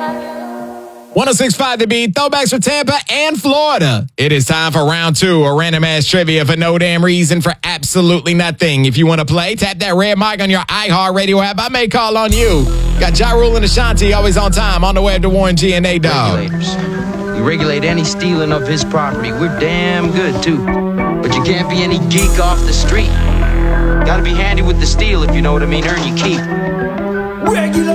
106.5 The Beat, throwbacks for Tampa and Florida. It is time for round two of random ass trivia for no damn reason for absolutely nothing. If you want to play, tap that red mic on your iHeartRadio app. I may call on you. Got Ja Rule and Ashanti always on time on the web to Warren G and A Dog. Regulators. We regulate any stealing of his property. We're damn good too. But you can't be any geek off the street. Gotta be handy with the steel if you know what I mean. Earn your keep. Regulators.